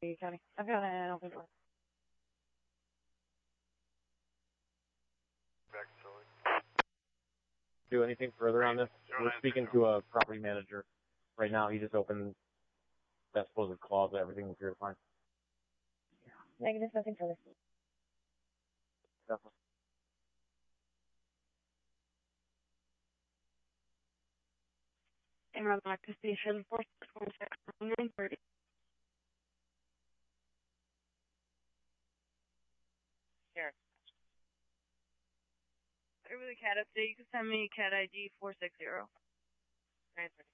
County. I've got an open door. Do anything further on this? We're speaking to a property manager right now. He just opened that supposed closet. Everything appears fine. Negative, nothing further. Definitely. And run back to station 4616 930. Sure. Over the CAT update, you can send me CAT ID 460. 930.